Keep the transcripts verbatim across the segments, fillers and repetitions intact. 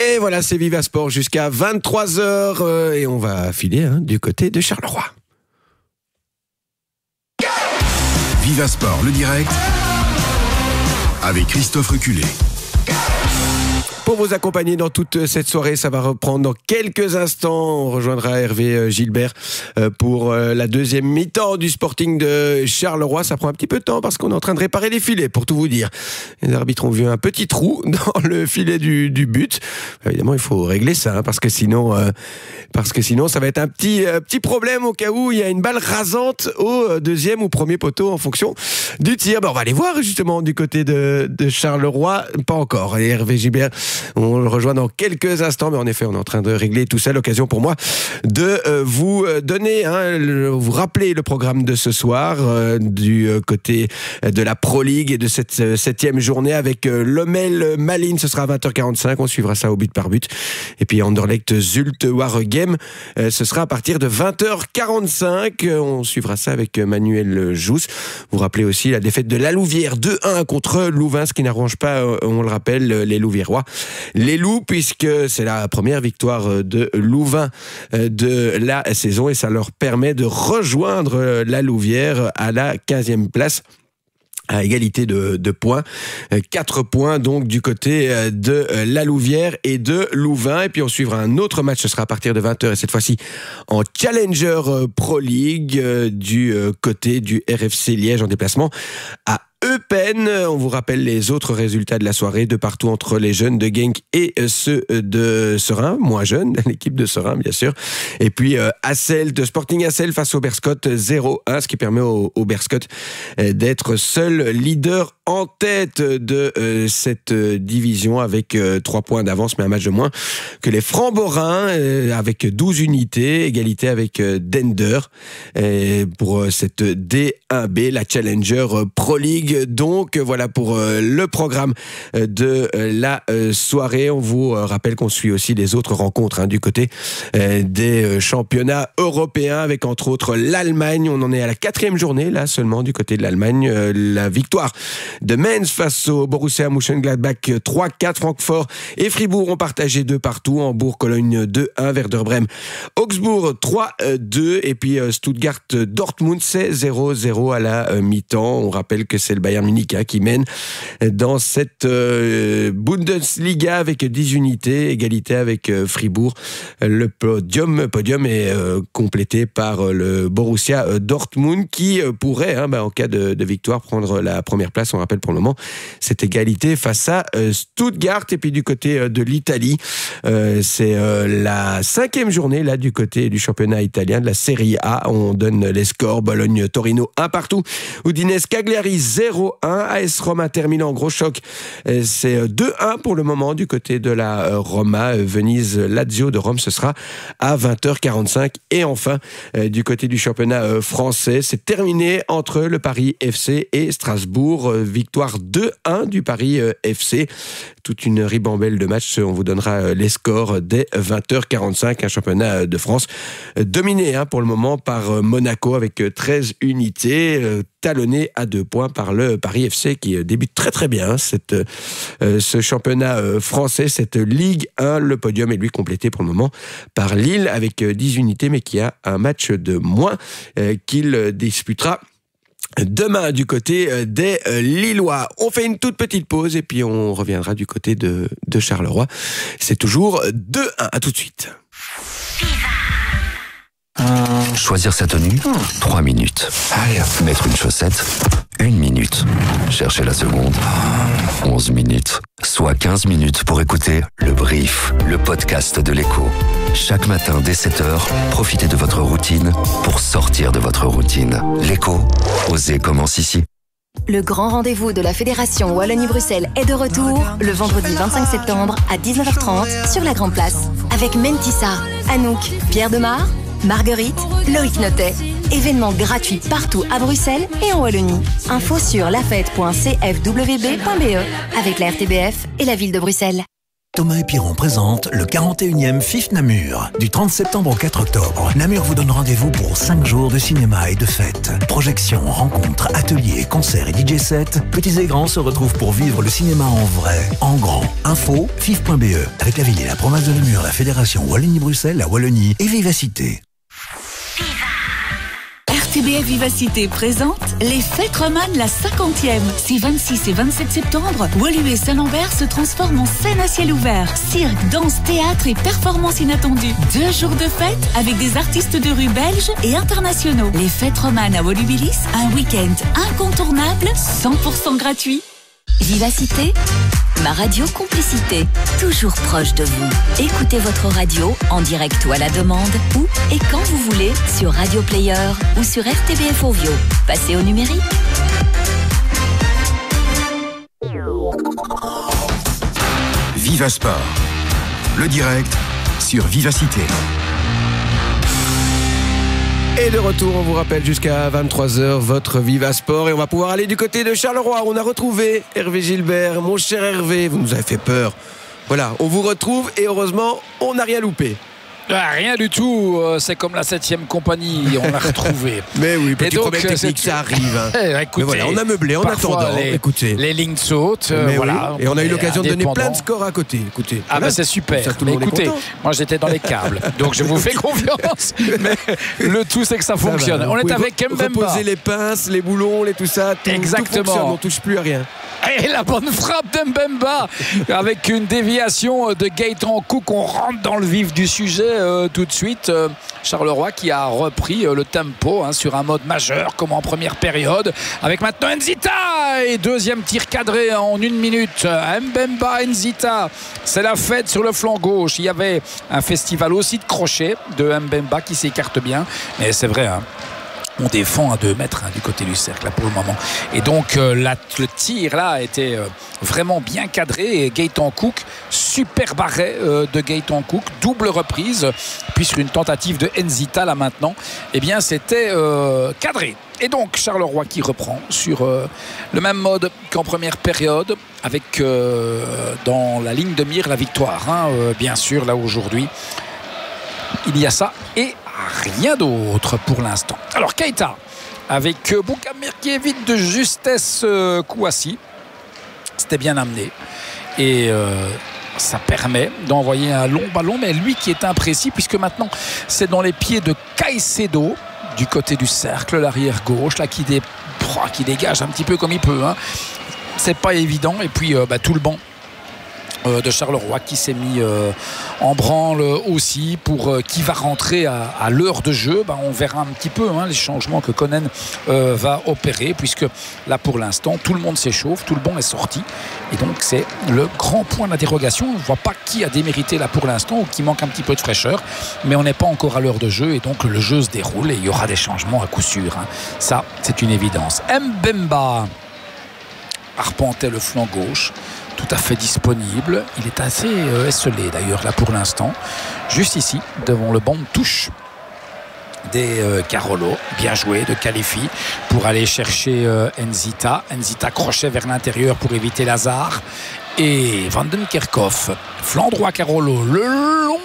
Et voilà, c'est Viva Sport jusqu'à vingt-trois heures euh, et on va filer hein, du côté de Charleroi. Viva Sport, le direct, avec Christophe Reculé. Pour vous accompagner dans toute cette soirée, ça va reprendre dans quelques instants. On rejoindra Hervé Gilbert pour la deuxième mi-temps du Sporting de Charleroi. Ça prend un petit peu de temps parce qu'on est en train de réparer les filets, pour tout vous dire. Les arbitres ont vu un petit trou dans le filet du, du but. Évidemment, il faut régler ça, hein, parce que sinon, euh, parce que sinon, ça va être un petit, euh, petit problème au cas où il y a une balle rasante au deuxième ou premier poteau en fonction du tir. Ben, on va aller voir justement du côté de, de Charleroi. Pas encore. Et Hervé Gilbert, on le rejoint dans quelques instants, mais en effet, on est en train de régler tout ça. L'occasion pour moi de euh, vous donner, hein, le, vous rappeler le programme de ce soir euh, du côté de la Pro League et de cette euh, septième journée avec euh, Lommel Malines. Ce sera à vingt heures quarante-cinq. On suivra ça au but par but. Et puis Anderlecht Zulte Waregem, euh, ce sera à partir de vingt heures quarante-cinq. Euh, on suivra ça avec Manuel Jousse. Vous rappelez aussi la défaite de la Louvière deux un contre Louvain, ce qui n'arrange pas, euh, on le rappelle, les Louviérois. Les Loups, puisque c'est la première victoire de Louvain de la saison et ça leur permet de rejoindre la Louvière à la quinzième place. À égalité de, de points, quatre points donc du côté de la Louvière et de Louvain. Et puis on suivra un autre match, ce sera à partir de vingt heures et cette fois-ci en Challenger Pro League du côté du R F C Liège en déplacement à Eupen. On vous rappelle les autres résultats de la soirée de partout entre les jeunes de Genk et ceux de Serein, moins jeunes, l'équipe de Serein bien sûr. Et puis euh, Hasselt, Sporting Hasselt face au Berscott zéro un, ce qui permet au, au Berscott euh, d'être seul leader en tête de euh, cette euh, division avec euh, trois points d'avance, mais un match de moins que les Framborins euh, avec douze unités, égalité avec euh, Dender euh, pour euh, cette D un B, la Challenger Pro League. Donc voilà pour euh, le programme de euh, la euh, soirée. On vous euh, rappelle qu'on suit aussi les autres rencontres hein, du côté euh, des euh, championnats européens avec entre autres l'Allemagne. On en est à la quatrième journée là seulement du côté de l'Allemagne. Euh, la victoire de Mainz face au Borussia Mönchengladbach trois quatre. Francfort et Fribourg ont partagé deux partout. Hambourg, Cologne deux un. Werder Bremen, Augsbourg trois deux. Et puis euh, Stuttgart, Dortmund c'est zéro zéro à la euh, mi-temps. On rappelle que c'est le Bayern Munich hein, qui mène dans cette euh, Bundesliga avec dix unités, égalité avec euh, Fribourg. Le podium, podium est euh, complété par euh, le Borussia euh, Dortmund qui euh, pourrait, hein, bah, en cas de, de victoire, prendre la première place. On rappelle pour le moment cette égalité face à euh, Stuttgart. Et puis du côté euh, de l'Italie, euh, c'est euh, la cinquième journée là du côté du championnat italien de la Serie A. On donne les scores: Bologne-Torino un partout, Udinese Cagliari zéro un, A S Roma termine en gros choc, c'est deux un pour le moment du côté de la Roma. Venise Lazio de Rome, ce sera à vingt heures quarante-cinq. Et enfin du côté du championnat français, c'est terminé entre le Paris F C et Strasbourg, victoire deux un du Paris F C. Toute une ribambelle de matchs, on vous donnera les scores dès vingt heures quarante-cinq. Un championnat de France dominé hein, pour le moment par Monaco avec treize unités, talonné à deux points par le Paris F C qui débute très très bien hein, cette, euh, ce championnat euh, français, cette Ligue un. Le podium est lui complété pour le moment par Lille avec dix unités mais qui a un match de moins euh, qu'il disputera demain du côté des Lillois. On fait une toute petite pause et puis on reviendra du côté de, de Charleroi. C'est toujours deux un. À tout de suite. Choisir sa tenue, trois minutes. Mettre une chaussette, une minute. Chercher la seconde, onze minutes. Soit quinze minutes pour écouter Le Brief, le podcast de l'Écho. Chaque matin dès sept heures, profitez de votre routine pour sortir de votre routine. L'Écho, osez commence ici. Le grand rendez-vous de la Fédération Wallonie-Bruxelles est de retour le vendredi vingt-cinq septembre à dix-neuf heures trente sur la Grande Place avec Mentissa, Anouk, Pierre Demar, Marguerite, Loïc Notet. Événement gratuit partout à Bruxelles et en Wallonie. Info sur lafête point c f w b point b e avec la R T B F et la ville de Bruxelles. Thomas et Piron présente le quarante et unième F I F Namur. Du trente septembre au quatre octobre, Namur vous donne rendez-vous pour cinq jours de cinéma et de fêtes. Projections, rencontres, ateliers, concerts et D J sets, petits et grands se retrouvent pour vivre le cinéma en vrai, en grand. Info, fif point b e, avec la ville et la province de Namur, la fédération Wallonie-Bruxelles, la Wallonie et Vivacité. R T B F Vivacité présente les Fêtes Romanes, la cinquantième. Ces vingt-six et vingt-sept septembre, Woluwe Saint-Lambert se transforme en scène à ciel ouvert. Cirque, danse, théâtre et performances inattendues. Deux jours de fête avec des artistes de rue belges et internationaux. Les Fêtes Romanes à Wolubilis, un week-end incontournable, cent pour cent gratuit. Vivacité, ma radio complicité, toujours proche de vous. Écoutez votre radio en direct ou à la demande, où et quand vous voulez, sur Radio Player ou sur R T B F Ovio. Passez au numérique. Viva Sport, le direct sur Vivacité. Et de retour, on vous rappelle jusqu'à vingt-trois heures votre Viva Sport et on va pouvoir aller du côté de Charleroi. On a retrouvé Hervé Gilbert. Mon cher Hervé, vous nous avez fait peur. Voilà, on vous retrouve et heureusement, on n'a rien loupé. Ah, rien du tout, c'est comme la septième compagnie, on l'a retrouvé. Mais oui, petit donc, problème technique, ça arrive. Hein. Eh, écoutez, mais voilà, on a meublé en attendant. Les, écoutez. les lignes sautent, euh, voilà. Oui. Et on a eu l'occasion de donner plein de scores à côté. Écoutez, ah voilà. bah c'est super. Ça, mais écoutez, moi j'étais dans les câbles, donc je vous fais confiance. Mais le tout c'est que ça fonctionne. Ça va, on est avec Mbemba. Reposer les pinces, les boulons, les tout ça. Tout, exactement. Tout fonctionne, on touche plus à rien. Et la bonne frappe de Mbemba avec une déviation de Gaëtan Cook. On rentre dans le vif du sujet euh, tout de suite. Euh, Charleroi qui a repris euh, le tempo hein, sur un mode majeur comme en première période. Avec maintenant Nzita et deuxième tir cadré en une minute. Mbemba, Nzita, c'est la fête sur le flanc gauche. Il y avait un festival aussi de crochets de Mbemba qui s'écarte bien. Mais c'est vrai, hein. On défend à deux mètres hein, du côté du cercle là, pour le moment. Et donc euh, la, le tir là a été euh, vraiment bien cadré. Et Gaëtan Cook, super arrêt euh, de Gaëtan Cook, double reprise. Puis sur une tentative de Nzita là maintenant, eh bien c'était euh, cadré. Et donc Charleroi qui reprend sur euh, le même mode qu'en première période, avec euh, dans la ligne de mire la victoire. Hein, euh, bien sûr là aujourd'hui, il y a ça et rien d'autre pour l'instant. Alors Keita avec euh, Boukamir qui évite de justesse euh, Kouassi. C'était bien amené et euh, ça permet d'envoyer un long ballon, mais lui qui est imprécis puisque maintenant c'est dans les pieds de Caicedo du côté du cercle, l'arrière gauche là qui, dé... qui dégage un petit peu comme il peut hein. C'est pas évident et puis euh, bah, tout le banc de Charleroi qui s'est mis euh, en branle aussi pour euh, qui va rentrer à, à l'heure de jeu. Ben, on verra un petit peu hein, les changements que Konen euh, va opérer puisque là pour l'instant tout le monde s'échauffe, tout le banc est sorti et donc c'est le grand point d'interrogation. On ne voit pas qui a démérité là pour l'instant ou qui manque un petit peu de fraîcheur, mais on n'est pas encore à l'heure de jeu et donc le jeu se déroule et il y aura des changements à coup sûr hein. Ça c'est une évidence. Mbemba arpentait le flanc gauche, tout à fait disponible. Il est assez euh, esselé d'ailleurs là pour l'instant. Juste ici, devant le banc de touche des euh, Carolo. Bien joué de Khalifi pour aller chercher euh, Nzita. Nzita crochet vers l'intérieur pour éviter Lazare. Et Van den Kerkhoff, flanc droit Carolo. Le long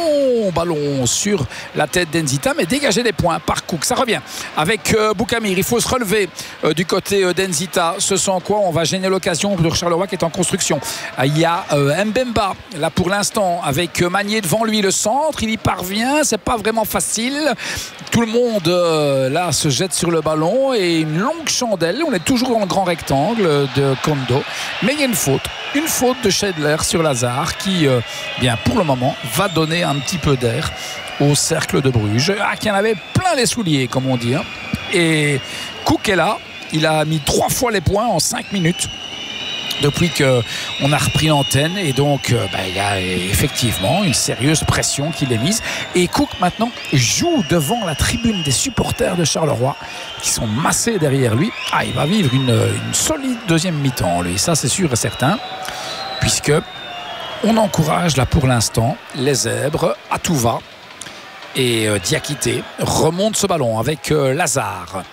ballon sur la tête d'Nzita, mais dégager des points par Cook. Ça revient avec euh, Boukamir. Il faut se relever euh, du côté euh, d'Nzita. Ce sans quoi on va gêner l'occasion de Charleroi qui est en construction. Euh, il y a euh, Mbemba là pour l'instant avec euh, Magnier devant lui, le centre. Il y parvient. C'est pas vraiment facile. Tout le monde euh, là se jette sur le ballon et une longue chandelle. On est toujours dans le grand rectangle de Kondo, mais il y a une faute. Une faute de Schedler sur Lazare qui, euh, bien pour le moment, va donner un petit peu d'air au cercle de Bruges. Ah, qui en avait plein les souliers, comme on dit. Hein. Et Cook est là. Il a mis trois fois les points en cinq minutes depuis qu'on a repris l'antenne. Et donc, euh, bah, il y a effectivement une sérieuse pression qui l'est mise. Et Cook, maintenant, joue devant la tribune des supporters de Charleroi qui sont massés derrière lui. Ah, il va vivre une, une solide deuxième mi-temps, lui. Ça, c'est sûr et certain. Puisque on encourage, là, pour l'instant, les zèbres à tout va. Et euh, Diakité remonte ce ballon avec euh, Lazare.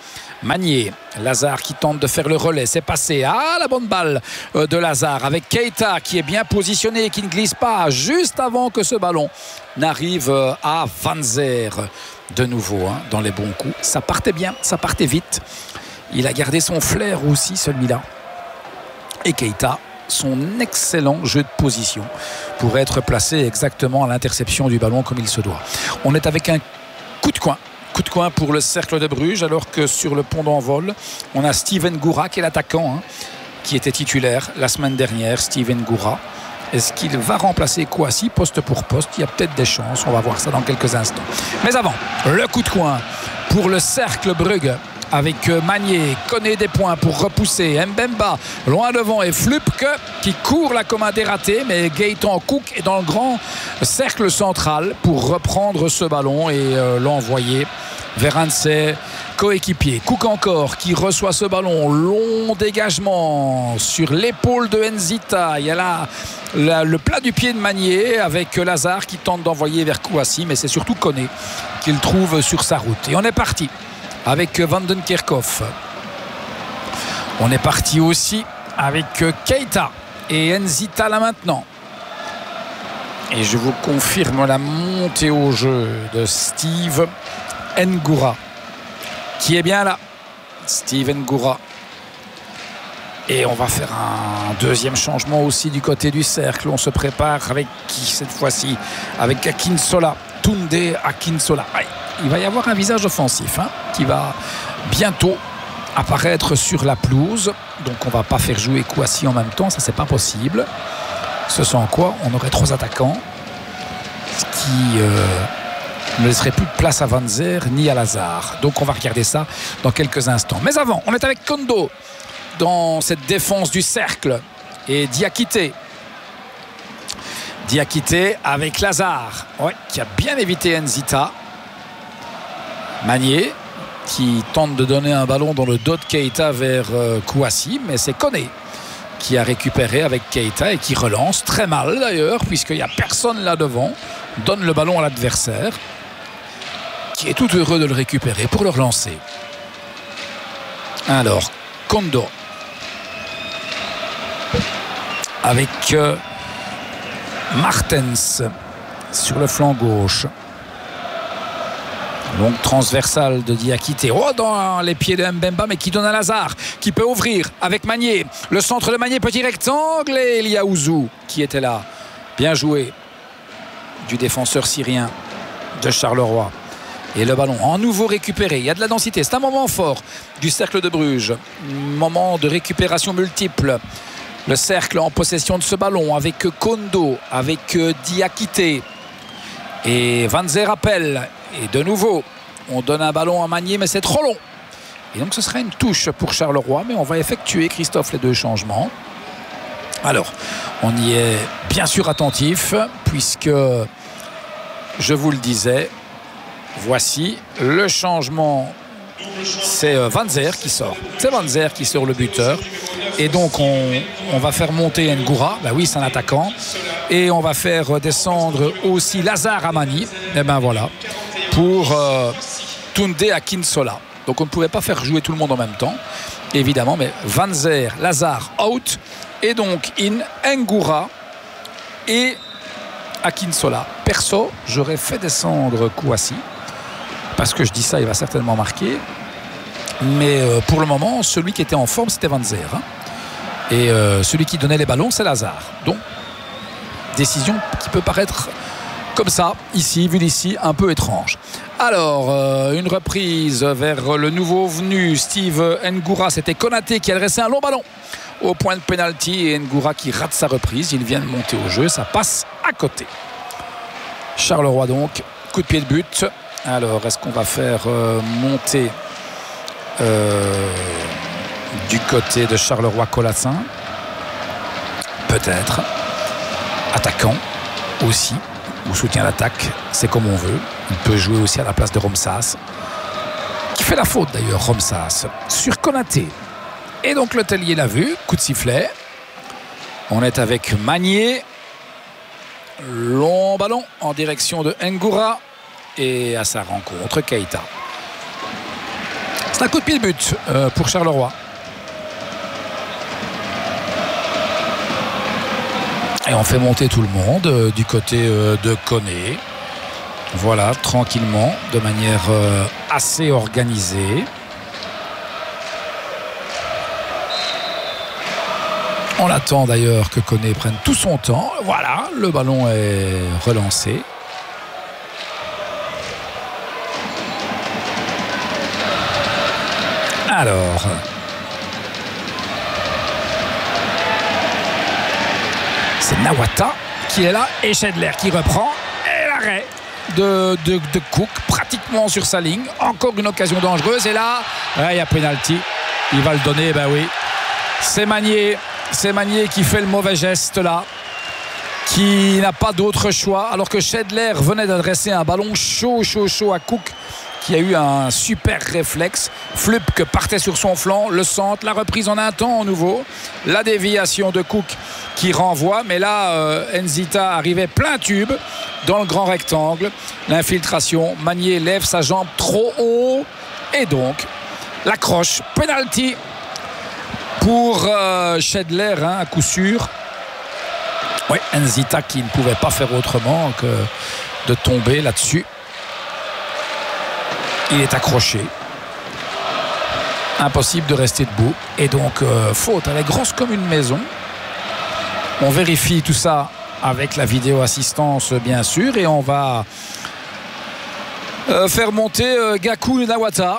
Magnier, Lazare qui tente de faire le relais, c'est passé. Ah, la bonne balle de Lazare avec Keita qui est bien positionné, qui ne glisse pas juste avant que ce ballon n'arrive à Vanzer. De nouveau hein, dans les bons coups, ça partait bien, ça partait vite. Il a gardé son flair aussi celui-là. Et Keita, son excellent jeu de position pour être placé exactement à l'interception du ballon comme il se doit. On est avec un coup de coin. Coup de coin pour le Cercle de Bruges, alors que sur le pont d'envol, on a Steven Goura qui est l'attaquant, hein, qui était titulaire la semaine dernière. Steven Goura. Est-ce qu'il va remplacer Kouassi poste pour poste? Il y a peut-être des chances, on va voir ça dans quelques instants. Mais avant, le coup de coin pour le Cercle Brugge avec Magnier, connaît des points pour repousser. Mbemba loin devant et Flupke qui court là comme un dératé, mais Gaëtan Cook est dans le grand cercle central pour reprendre ce ballon et euh, l'envoyer vers un de ses coéquipiers. Cook encore qui reçoit ce ballon, long dégagement sur l'épaule de Nzita. Il y a là la, le plat du pied de Magnier avec Lazare qui tente d'envoyer vers Kouassi, mais c'est surtout Koné qu'il trouve sur sa route. Et on est parti avec Van den Kerkhoff. On est parti aussi avec Keita et Nzita là maintenant. Et je vous confirme la montée au jeu de Steve Ngoura qui est bien là. Steve Ngoura. Et on va faire un deuxième changement aussi du côté du cercle. On se prépare avec qui cette fois-ci? Avec Akinsola. Toundé Akinsola. Il va y avoir un visage offensif hein, qui va bientôt apparaître sur la pelouse. Donc on ne va pas faire jouer Kouassi en même temps. Ça, c'est pas possible. Ce sans quoi on aurait trois attaquants. Ce qui euh, ne laisserait plus de place à Vanzer ni à Lazare. Donc on va regarder ça dans quelques instants. Mais avant, on est avec Kondo dans cette défense du cercle. Et Diakité. Diakité avec Lazare. Ouais, qui a bien évité Nzita. Magnier qui tente de donner un ballon dans le dos de Keita vers euh, Kouassi. Mais c'est Koné qui a récupéré avec Keita et qui relance très mal d'ailleurs puisqu'il n'y a personne là devant. Donne le ballon à l'adversaire qui est tout heureux de le récupérer pour le relancer. Alors Kondo avec euh, Martens sur le flanc gauche. Donc transversal de Diakité. Oh, dans les pieds de Mbemba, mais qui donne à Lazare, qui peut ouvrir avec Magnier. Le centre de Magnier, petit rectangle, et il y a Ouzou qui était là. Bien joué du défenseur syrien de Charleroi. Et le ballon en nouveau récupéré. Il y a de la densité. C'est un moment fort du Cercle de Bruges. Moment de récupération multiple. Le cercle en possession de ce ballon avec Kondo, avec Diakité. Et Vanzer appelle. Et de nouveau, on donne un ballon à Magnier, mais c'est trop long. Et donc ce sera une touche pour Charleroi, mais on va effectuer, Christophe, les deux changements. Alors, on y est bien sûr attentif, puisque, je vous le disais, voici le changement. C'est Vanzer qui sort. C'est Vanzer qui sort le buteur. Et donc on, on va faire monter Ngoura. Ben oui, c'est un attaquant. Et on va faire descendre aussi Lazare Amani. Et ben voilà. Pour euh, Toundé Akinsola. Donc on ne pouvait pas faire jouer tout le monde en même temps. Évidemment, mais Vanzer, Lazare out. Et donc in Ngoura et Akinsola. Perso, j'aurais fait descendre Kouassi. Parce que je dis ça, il va certainement marquer. Mais euh, pour le moment, celui qui était en forme, c'était Vanzer. Hein. Et euh, celui qui donnait les ballons, c'est Lazare. Donc, décision qui peut paraître comme ça, ici, vu d'ici, un peu étrange. Alors, euh, une reprise vers le nouveau venu, Steve Ngoura. C'était Konaté qui adressait un long ballon au point de pénalty. Et Ngoura qui rate sa reprise. Il vient de monter au jeu. Ça passe à côté. Charleroi donc, coup de pied de but. Alors, est-ce qu'on va faire euh, monter euh, du côté de Charleroi-Colassin? Peut-être. Attaquant aussi, ou soutien d'attaque, c'est comme on veut. Il peut jouer aussi à la place de Romsas, qui fait la faute d'ailleurs, Romsas, sur Konaté. Et donc le Tellier l'a vu, coup de sifflet. On est avec Magnier. Long ballon en direction de Ngoura. Et à sa rencontre, Keita. C'est un coup de pied de but euh, pour Charleroi. Et on fait monter tout le monde euh, du côté euh, de Koné. Voilà, tranquillement, de manière euh, assez organisée. On attend d'ailleurs que Koné prenne tout son temps. Voilà, le ballon est relancé. Alors... c'est Nawata qui est là et Schedler qui reprend. Et l'arrêt de, de, de Cook pratiquement sur sa ligne. Encore une occasion dangereuse. Et là, il y a pénalty. Il va le donner, ben oui. C'est Magnier. C'est Magnier qui fait le mauvais geste là. Qui n'a pas d'autre choix. Alors que Schedler venait d'adresser un ballon chaud, chaud, chaud à Cook. Qui a eu un super réflexe. Flupke partait sur son flanc, le centre, la reprise en un temps en nouveau, la déviation de Cook qui renvoie, mais là euh, Nzita arrivait plein tube dans le grand rectangle, l'infiltration, Magnier lève sa jambe trop haut et donc l'accroche, penalty pour euh, Schedler, hein, à coup sûr. Oui, Nzita qui ne pouvait pas faire autrement que de tomber là-dessus. Il est accroché. Impossible de rester debout. Et donc, euh, faute. Elle est grosse comme une maison. On vérifie tout ça avec la vidéo assistance, bien sûr. Et on va euh, faire monter euh, Gakou et Nawata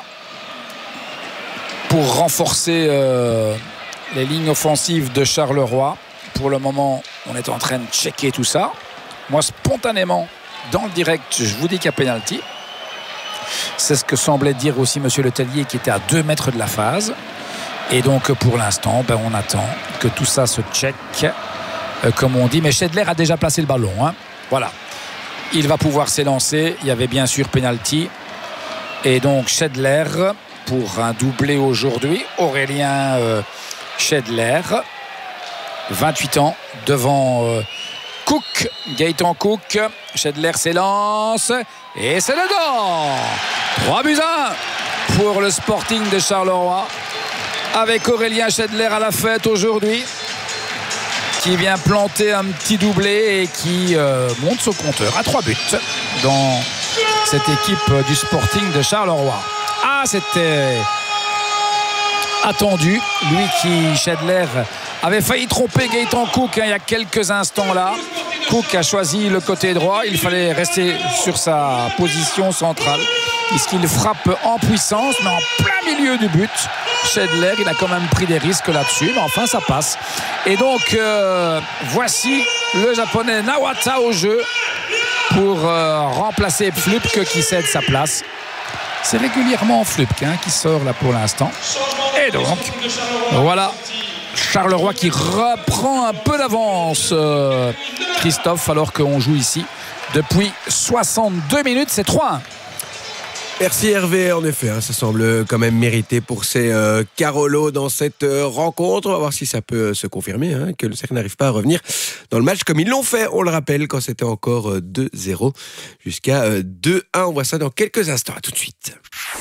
pour renforcer euh, les lignes offensives de Charleroi. Pour le moment, on est en train de checker tout ça. Moi, spontanément, dans le direct, je vous dis qu'il y a pénalty. C'est ce que semblait dire aussi M. Letellier qui était à deux mètres de la phase. Et donc pour l'instant, ben, on attend que tout ça se check, euh, comme on dit. Mais Schedler a déjà placé le ballon. Hein. Voilà. Il va pouvoir s'élancer. Il y avait bien sûr pénalty. Et donc Schedler pour un doublé aujourd'hui. Aurélien euh, Schedler, vingt-huit ans, devant euh, Cook, Gaëtan Cook. Schedler s'élance et c'est dedans. trois buts à un pour le Sporting de Charleroi, avec Aurélien Schedler à la fête aujourd'hui, qui vient planter un petit doublé et qui euh, monte son compteur à trois buts dans cette équipe du Sporting de Charleroi. Ah, c'était attendu, lui qui, Schedler, avait failli tromper Gaëtan Cook, hein, il y a quelques instants là. Cook a choisi le côté droit, il fallait rester sur sa position centrale puisqu'il frappe en puissance mais en plein milieu du but. Schedler, il a quand même pris des risques là-dessus, mais enfin ça passe. Et donc euh, voici le japonais Nawata au jeu pour euh, remplacer Flupke qui cède sa place. C'est régulièrement Flupke, hein, qui sort là pour l'instant. Et donc voilà Charleroi qui reprend un peu d'avance, euh, Christophe, alors qu'on joue ici depuis soixante-deux minutes. C'est trois un. Merci Hervé, en effet, hein, ça semble quand même mérité pour ces euh, Carolo dans cette euh, rencontre. On va voir si ça peut euh, se confirmer, hein, que le Cercle n'arrive pas à revenir dans le match comme ils l'ont fait, on le rappelle, quand c'était encore euh, deux zéro jusqu'à euh, deux un. On voit ça dans quelques instants, à tout de suite.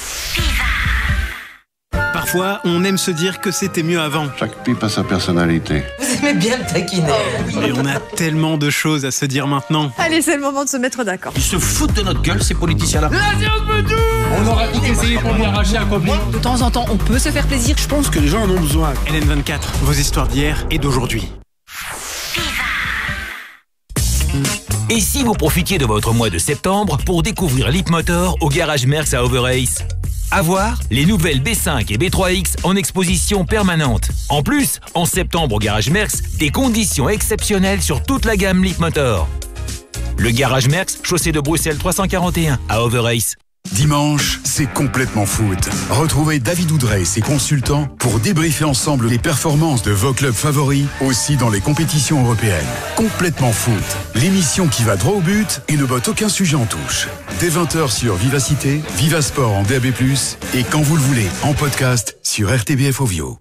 Parfois, on aime se dire que c'était mieux avant. Chaque pipe a sa personnalité. Vous aimez bien le taquiner. Mais on a tellement de choses à se dire maintenant. Allez, c'est le moment de se mettre d'accord. Ils se foutent de notre gueule, ces politiciens-là. La science veut tout. On aura tout essayé pour lui arracher un copain. De temps en temps, on peut se faire plaisir. Je pense que les gens en ont besoin. L N vingt-quatre, vos histoires d'hier et d'aujourd'hui. Et si vous profitiez de votre mois de septembre pour découvrir Leapmotor au garage Merckx à Overace? À voir, les nouvelles B cinq et B trois X en exposition permanente. En plus, en septembre au garage Merckx, des conditions exceptionnelles sur toute la gamme Leapmotor. Le garage Merckx, chaussée de Bruxelles trois cent quarante et un à Overace. Dimanche, c'est complètement foot. Retrouvez David Oudrey et ses consultants pour débriefer ensemble les performances de vos clubs favoris, aussi dans les compétitions européennes. Complètement foot, l'émission qui va droit au but et ne botte aucun sujet en touche. Dès vingt heures sur Vivacité, Vivasport en D A B plus, et quand vous le voulez, en podcast sur R T B F Ovio.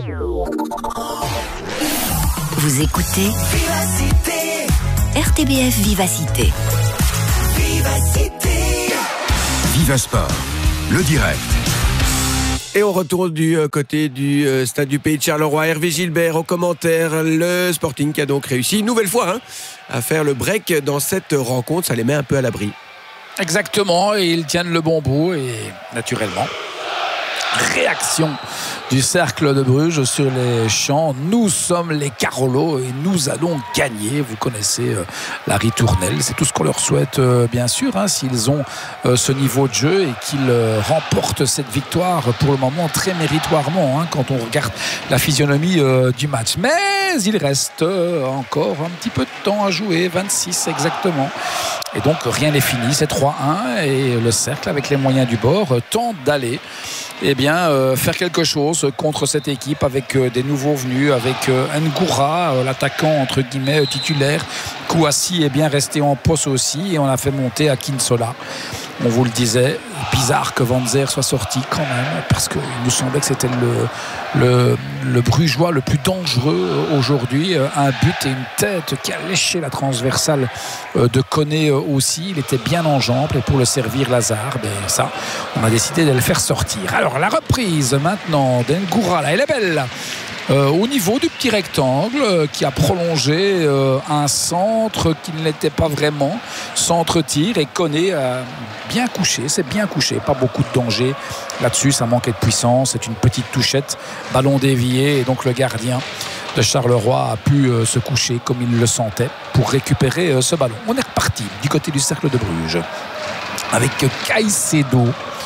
Vous écoutez Vivacité. R T B F Vivacité. Vivacité. Vivasport, le direct. Et on retourne du côté du stade du Pays de Charleroi. Hervé Gilbert au commentaire. Le Sporting qui a donc réussi une nouvelle fois hein, à faire le break dans cette rencontre. Ça les met un peu à l'abri. Exactement, et ils tiennent le bon bout et naturellement réaction du Cercle de Bruges sur les champs. Nous sommes les Carolos et nous allons gagner. Vous connaissez euh, la ritournelle, c'est tout ce qu'on leur souhaite euh, bien sûr hein, s'ils ont euh, ce niveau de jeu et qu'ils euh, remportent cette victoire pour le moment très méritoirement hein, quand on regarde la physionomie euh, du match. Mais il reste euh, encore un petit peu de temps à jouer, vingt-six exactement. Et donc rien n'est fini, c'est trois un et le Cercle avec les moyens du bord euh, tente d'aller eh bien, euh, faire quelque chose contre cette équipe avec euh, des nouveaux venus, avec euh, Ngoura, euh, l'attaquant entre guillemets euh, titulaire. Kouassi est bien resté en poste aussi et on a fait monter Akinsola. On vous le disait, bizarre que Van Zer soit sorti quand même parce qu'il nous semblait que c'était le, le, le Brugeois le plus dangereux aujourd'hui. Un but et une tête qui a léché la transversale de Koné aussi. Il était bien en jambes et pour le servir Lazare, ben ça, on a décidé de le faire sortir. Alors la reprise maintenant d'Ngoura, là elle est belle. Euh, au niveau du petit rectangle euh, qui a prolongé euh, un centre qui ne l'était pas vraiment, centre-tir et Koné euh, bien couché, c'est bien couché, pas beaucoup de danger là-dessus, ça manquait de puissance, c'est une petite touchette, ballon dévié et donc le gardien de Charleroi a pu euh, se coucher comme il le sentait pour récupérer euh, ce ballon. On est reparti du côté du Cercle de Bruges avec Caicedo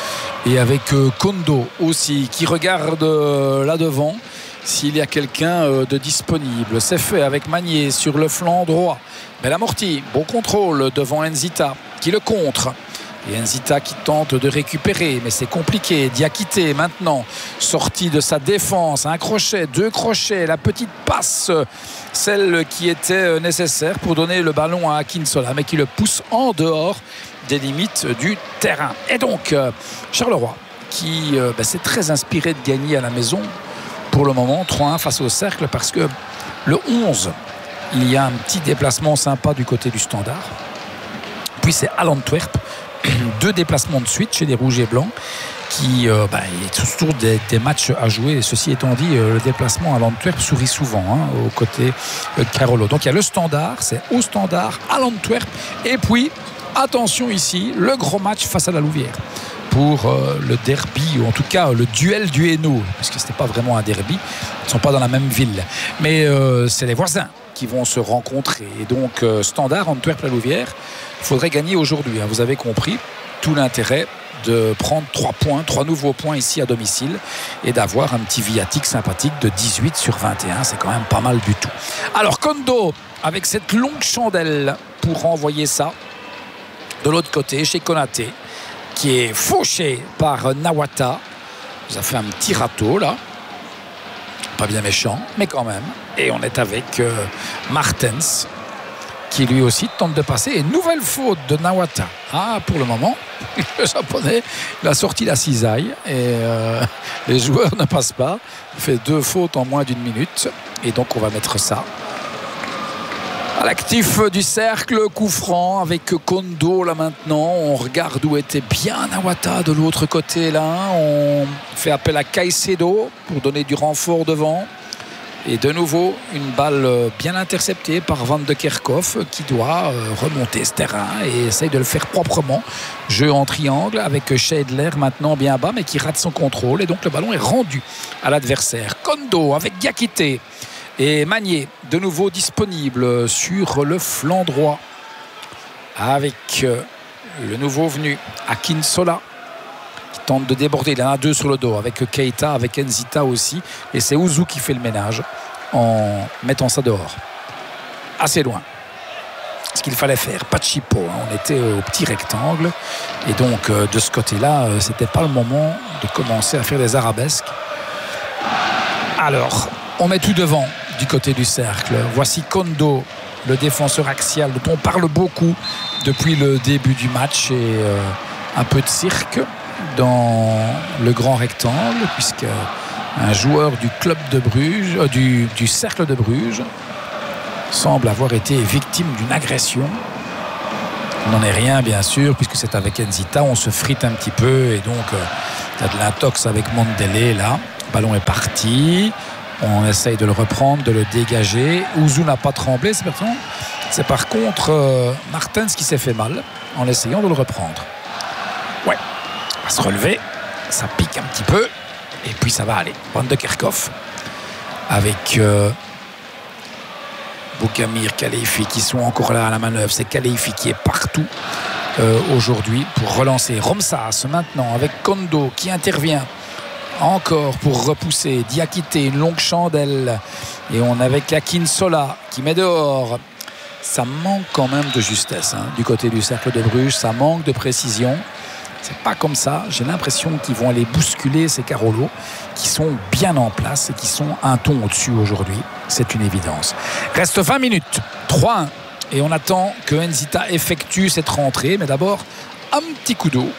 et avec euh, Kondo aussi qui regarde euh, là devant s'il y a quelqu'un de disponible. C'est fait avec Magnier sur le flanc droit. Bellamorti, bon contrôle devant Nzita qui le contre. Et Nzita qui tente de récupérer, mais c'est compliqué. Diakité maintenant, sorti de sa défense. Un crochet, deux crochets, la petite passe, celle qui était nécessaire pour donner le ballon à Akinsola, mais qui le pousse en dehors des limites du terrain. Et donc, Charleroi qui euh, ben, s'est très inspiré de gagner à la maison. Pour le moment, trois un face au Cercle parce que le onze, il y a un petit déplacement sympa du côté du Standard. Puis c'est à l'Antwerp, deux déplacements de suite chez les Rouges et Blancs qui euh, bah, il y a toujours des, des matchs à jouer. Et ceci étant dit, euh, le déplacement à l'Antwerp sourit souvent hein, au côté euh, Carolo. Donc il y a le Standard, c'est au Standard, à l'Antwerp. Et puis, attention ici, le gros match face à la Louvière. Pour euh, le derby, ou en tout cas le duel du Hainaut, parce que ce n'était pas vraiment un derby, ils ne sont pas dans la même ville. Mais euh, c'est les voisins qui vont se rencontrer. Et donc, euh, Standard, Antwerp, la Louvière, il faudrait gagner aujourd'hui. Hein. Vous avez compris tout l'intérêt de prendre trois points, trois nouveaux points ici à domicile et d'avoir un petit viatique sympathique de dix-huit sur vingt et un. C'est quand même pas mal du tout. Alors, Kondo, avec cette longue chandelle pour renvoyer ça de l'autre côté, chez Konaté, qui est fauché par Nawata. Ça fait un petit râteau là, pas bien méchant mais quand même, et on est avec euh, Martens qui lui aussi tente de passer, et nouvelle faute de Nawata. Ah, pour le moment le japonais il a sorti la cisaille et euh, les joueurs ne passent pas. Il fait deux fautes en moins d'une minute et donc on va mettre ça à l'actif du Cercle. Coup franc avec Kondo là maintenant. On regarde où était bien Nawata de l'autre côté là. On fait appel à Caicedo pour donner du renfort devant. Et de nouveau une balle bien interceptée par Van de Kerkhoff qui doit remonter ce terrain et essaye de le faire proprement. Jeu en triangle avec Scheidler maintenant bien bas mais qui rate son contrôle et donc le ballon est rendu à l'adversaire. Kondo avec Diakité. Et Magnier, de nouveau disponible sur le flanc droit avec le nouveau venu Akinsola qui tente de déborder. Il en a deux sur le dos avec Keita, avec Nzita aussi. Et c'est Ouzou qui fait le ménage en mettant ça dehors. Assez loin. Ce qu'il fallait faire, pas de chipot. Hein. On était au petit rectangle. Et donc, de ce côté-là, c'était pas le moment de commencer à faire des arabesques. Alors, on met tout devant du côté du Cercle. Voici Kondo, le défenseur axial dont on parle beaucoup depuis le début du match, et euh, un peu de cirque dans le grand rectangle puisque un joueur du club de Bruges, euh, du, du Cercle de Bruges semble avoir été victime d'une agression. Il n'en est rien bien sûr puisque c'est avec Nzita, on se frite un petit peu et donc euh, Il y a de l'intox avec Mandela là. Le ballon est parti. On essaye de le reprendre, de le dégager. Ouzou n'a pas tremblé, c'est pertinent. C'est par contre euh, Martens qui s'est fait mal en essayant de le reprendre. Ouais, on va se relever. Ça pique un petit peu. Et puis ça va aller. Van de Kerkhoff avec euh, Boukamir, Khalifi qui sont encore là à la manœuvre. C'est Khalifi qui est partout euh, aujourd'hui pour relancer. Romsas maintenant avec Kondo qui intervient encore pour repousser. Diakité, une longue chandelle. Et on avec Akinsola qui met dehors. Ça manque quand même de justesse hein, du côté du Cercle de Bruges. Ça manque de précision. C'est pas comme ça. J'ai l'impression qu'ils vont aller bousculer ces Carolo qui sont bien en place et qui sont un ton au-dessus aujourd'hui. C'est une évidence. Reste vingt minutes. trois un. Et on attend que Nzita effectue cette rentrée. Mais d'abord, un petit coup d'eau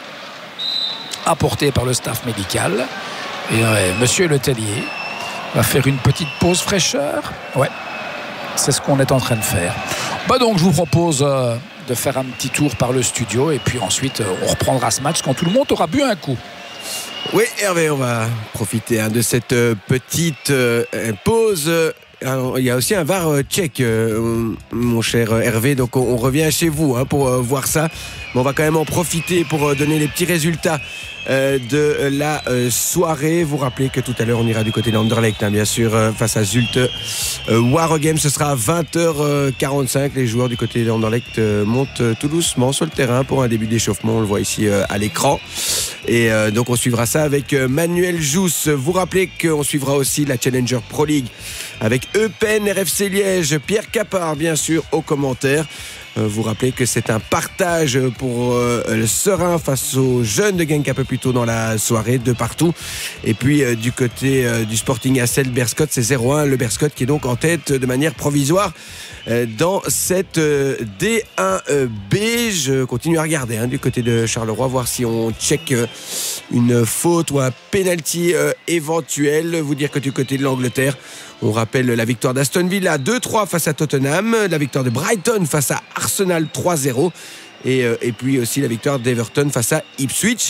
apporté par le staff médical. Et ouais, Monsieur Letellier va faire une petite pause fraîcheur. Ouais, c'est ce qu'on est en train de faire. Bah donc, je vous propose euh, de faire un petit tour par le studio. Et puis ensuite, euh, on reprendra ce match quand tout le monde aura bu un coup. Oui, Hervé, on va profiter hein, de cette euh, petite euh, pause. Alors, il y a aussi un V A R tchèque, euh, mon cher Hervé. Donc, on, on revient chez vous hein, pour euh, voir ça. Mais on va quand même en profiter pour euh, donner les petits résultats euh, de la euh, soirée. Vous rappelez que tout à l'heure, on ira du côté d'Anderlecht, hein, bien sûr, euh, face à Zulte. Euh, Waregem, ce sera à vingt heures quarante-cinq. Les joueurs du côté d'Anderlecht euh, montent euh, tout doucement sur le terrain pour un début d'échauffement. On le voit ici euh, à l'écran. Et euh, donc, on suivra ça avec euh, Manuel Jousse. Vous rappelez qu'on suivra aussi la Challenger Pro League avec Eupen, R F C Liège, Pierre Capard, bien sûr, aux commentaires. Euh, vous rappelez que c'est un partage pour euh, le Serein face aux jeunes de Genk un peu plus tôt dans la soirée, de partout. Et puis, euh, du côté euh, du Sporting Hasselt, Berscott, c'est zéro un. Le Berscott qui est donc en tête de manière provisoire euh, dans cette euh, D un B. Je continue à regarder hein, du côté de Charleroi, voir si on check euh, une faute ou un penalty euh, éventuel. Vous dire que du côté de l'Angleterre, on rappelle la victoire d'Aston Villa deux trois face à Tottenham, la victoire de Brighton face à Arsenal trois zéro et, euh, et puis aussi la victoire d'Everton face à Ipswich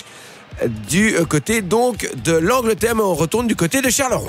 du côté donc de l'Angleterre. Mais on retourne du côté de Charleroi.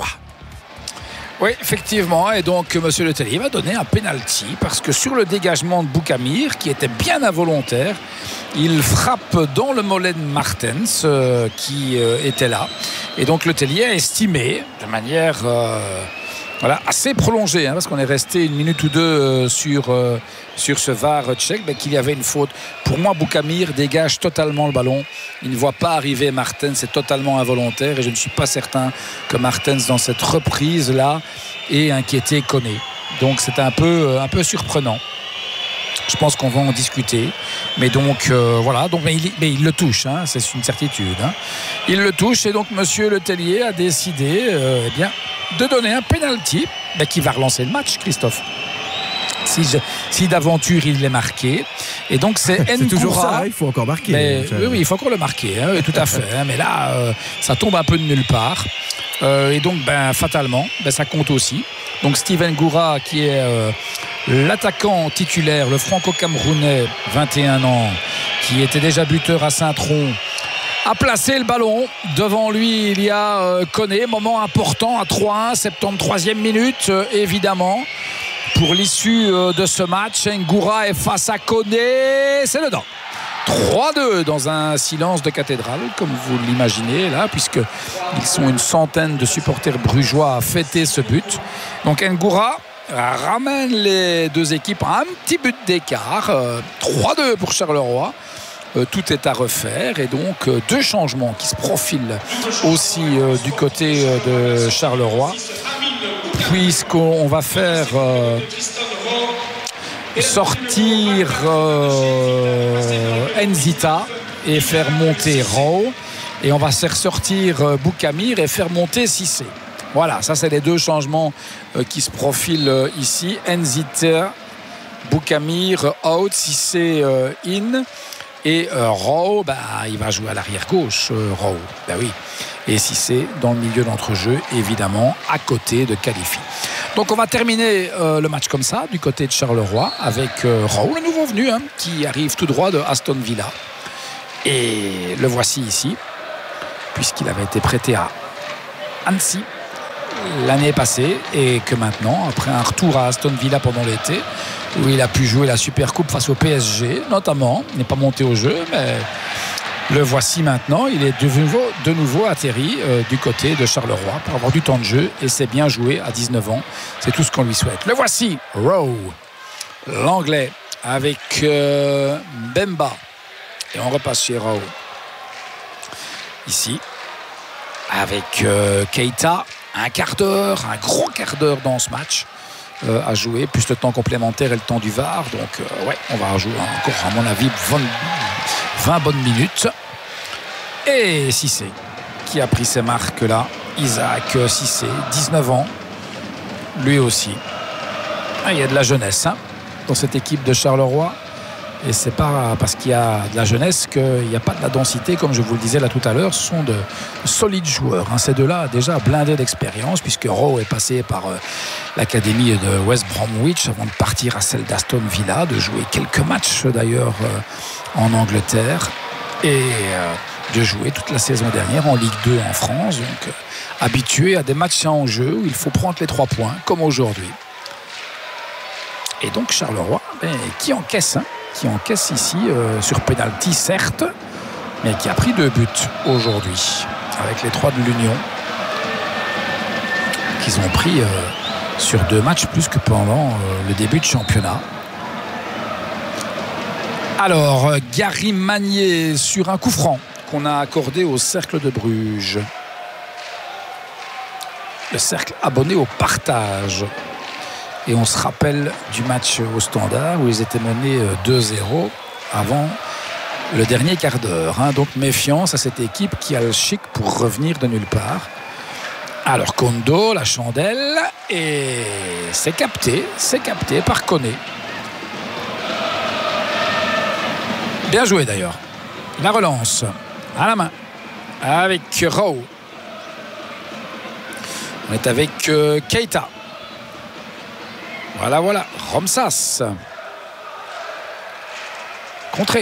Oui, effectivement. Et donc, M. Letellier va donner un penalty parce que sur le dégagement de Boukamir, qui était bien involontaire, il frappe dans le mollet de Martens euh, qui euh, était là. Et donc, Letellier a estimé de manière euh, voilà, assez prolongée, hein, parce qu'on est resté une minute ou deux euh, sur, euh, sur ce V A R tchèque, ben, qu'il y avait une faute. Pour moi, Boukamir dégage totalement le ballon. Il ne voit pas arriver Martens, c'est totalement involontaire. Et je ne suis pas certain que Martens, dans cette reprise-là, ait inquiété Koné. Donc, c'est un peu, un peu surprenant. Je pense qu'on va en discuter. Mais donc, euh, voilà. Donc, mais, il, mais il le touche, hein, c'est une certitude. Hein. Il le touche et donc, M. Letellier a décidé euh, eh bien, de donner un penalty ben, qui va relancer le match, Christophe. Si, je, si d'aventure il l'est marqué. Et donc c'est Ngoura. C'est toujours ça, hein, il faut encore marquer. Mais, oui, oui, il faut encore le marquer, hein, tout à fait. Hein, mais là, euh, ça tombe un peu de nulle part. Euh, et donc, ben, fatalement, ben, ça compte aussi. Donc Steven Ngoura, qui est euh, l'attaquant titulaire, le franco-camerounais, vingt et un ans, qui était déjà buteur à Saint-Tron, a placé le ballon. Devant lui, il y a euh, Koné. Moment important à trois un, septante-troisième minute, euh, évidemment. Pour l'issue euh, de ce match, Ngoura est face à Koné. C'est dedans. trois deux dans un silence de cathédrale, comme vous l'imaginez là, puisqu'ils sont une centaine de supporters brugeois à fêter ce but. Donc Ngoura ramène les deux équipes à un petit but d'écart. Euh, trois deux pour Charleroi. Euh, tout est à refaire et donc euh, deux changements qui se profilent aussi euh, du côté euh, de Charleroi, puisqu'on va faire euh, sortir euh, Nzita et faire monter Rao, et on va faire sortir euh, Boukamir et faire monter Cissé. Voilà, ça c'est les deux changements euh, qui se profilent euh, ici. Nzita, Boukamir out, Cissé euh, in. Et euh, Rao, bah, il va jouer à l'arrière gauche, euh, Rao. Bah oui. Et Cissé dans le milieu d'entrejeu, évidemment, à côté de Khalifi. Donc on va terminer euh, le match comme ça, du côté de Charleroi, avec euh, Rao, le nouveau venu, hein, qui arrive tout droit de Aston Villa. Et le voici ici, puisqu'il avait été prêté à Annecy l'année passée et que maintenant, après un retour à Aston Villa pendant l'été, où il a pu jouer la Supercoupe face au P S G notamment, il n'est pas monté au jeu, mais le voici maintenant, il est de nouveau, de nouveau atterri euh, du côté de Charleroi pour avoir du temps de jeu et c'est bien joué à dix-neuf ans, c'est tout ce qu'on lui souhaite. Le voici, Rowe, l'anglais avec euh, Bemba et on repasse chez Rowe ici avec euh, Keita, un quart d'heure, un gros quart d'heure dans ce match euh, à jouer, plus le temps complémentaire et le temps du V A R, donc euh, ouais, on va jouer encore à mon avis vingt, vingt bonnes minutes. Et Cissé qui a pris ses marques là, Isaac Cissé, dix-neuf ans, lui aussi. Ah, il y a de la jeunesse hein, dans cette équipe de Charleroi. Et c'est pas parce qu'il y a de la jeunesse qu'il n'y a pas de la densité, comme je vous le disais là tout à l'heure. Ce sont de solides joueurs. Hein. Ces deux-là déjà blindés d'expérience, puisque Rowe est passé par euh, l'académie de West Bromwich avant de partir à celle d'Aston Villa, de jouer quelques matchs d'ailleurs euh, en Angleterre et euh, de jouer toute la saison dernière en Ligue deux en France. Donc euh, habitué à des matchs en jeu où il faut prendre les trois points, comme aujourd'hui. Et donc Charleroi, ben, qui encaisse hein, qui encaisse ici euh, sur pénalty certes, mais qui a pris deux buts aujourd'hui avec les trois de l'Union qu'ils ont pris euh, sur deux matchs plus que pendant euh, le début de championnat. Alors Gary Magnier sur un coup franc qu'on a accordé au Cercle de Bruges, le Cercle abonné au partage. Et on se rappelle du match au Standard où ils étaient menés deux zéro avant le dernier quart d'heure. Hein. Donc méfiance à cette équipe qui a le chic pour revenir de nulle part. Alors Kondo, la chandelle, et c'est capté, c'est capté par Koné. Bien joué d'ailleurs. La relance à la main avec Rowe. On est avec euh, Keita. Voilà, voilà, Romsas. Contré.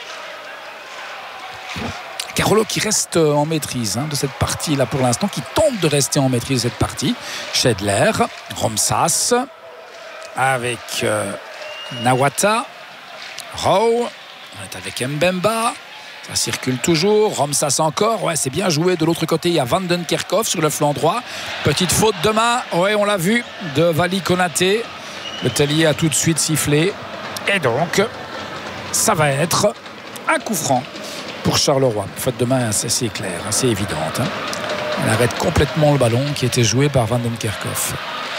Carolo qui reste en maîtrise hein, de cette partie-là pour l'instant, qui tente de rester en maîtrise de cette partie. Schedler, Romsas, avec euh, Nawata, Rowe, on est avec Mbemba. Ça circule toujours, Romsas encore, ouais c'est bien joué. De l'autre côté il y a Van den Kerkhoff sur le flanc droit. Petite faute de main, ouais on l'a vu, de Vali Konaté. Le Tellier a tout de suite sifflé. Et donc ça va être un coup franc pour Charleroi. Faute de main assez claire, assez évidente. Hein. Elle arrête complètement le ballon qui était joué par Van den Kerkhoff.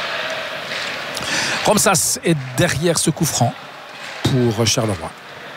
Romsas est derrière ce coup franc pour Charleroi.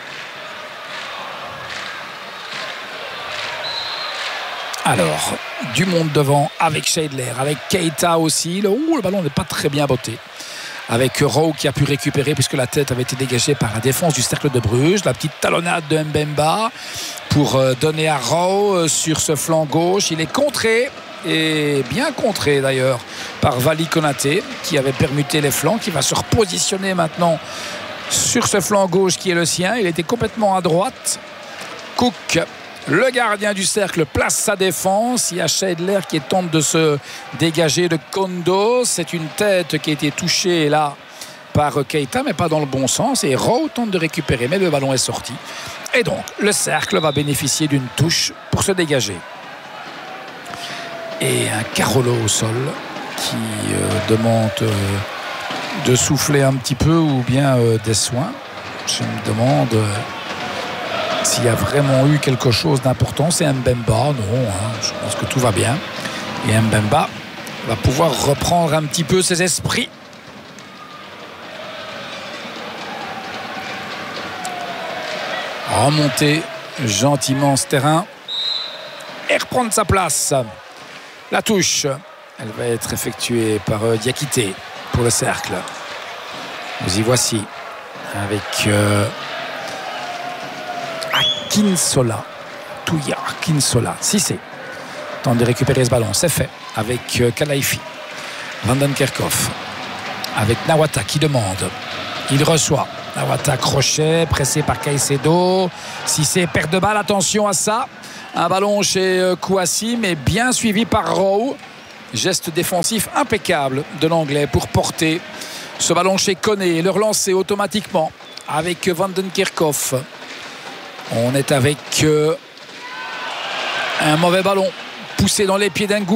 Alors, du monde devant avec Schedler, avec Keita aussi. Le, ouh, le ballon n'est pas très bien botté. Avec Rowe qui a pu récupérer puisque la tête avait été dégagée par la défense du Cercle de Bruges. La petite talonnade de Mbemba pour donner à Rowe sur ce flanc gauche. Il est contré, et bien contré d'ailleurs, par Vali Konaté qui avait permuté les flancs, qui va se repositionner maintenant sur ce flanc gauche qui est le sien. Il était complètement à droite. Cook, le gardien du cercle, place sa défense. Il y a Schedler qui tente de se dégager de Kondo. C'est une tête qui a été touchée là par Keita, mais pas dans le bon sens. Et Rowe tente de récupérer, mais le ballon est sorti. Et donc, le cercle va bénéficier d'une touche pour se dégager. Et un Carolo au sol qui euh, demande euh, de souffler un petit peu ou bien euh, des soins. Je me demande... Euh, S'il y a vraiment eu quelque chose d'important, c'est Mbemba. Non, hein, je pense que tout va bien. Et Mbemba va pouvoir reprendre un petit peu ses esprits. Remonter gentiment ce terrain et reprendre sa place. La touche, elle va être effectuée par Diakité pour le cercle. Nous y voici avec... Euh, Kinsola, Touya, Kinsola, Cissé tente de récupérer ce ballon, c'est fait avec euh, Kalaifi. Van den Kerkhoff avec Nawata qui demande, il reçoit. Nawata crochet, pressé par Caicedo. Cissé perd de balle, attention à ça. Un ballon chez Kouassi, mais bien suivi par Rowe. Geste défensif impeccable de l'anglais pour porter ce ballon chez Koné et le relancer automatiquement avec Van den Kerkhoff. On est avec euh, un mauvais ballon poussé dans les pieds d'Ngoumou.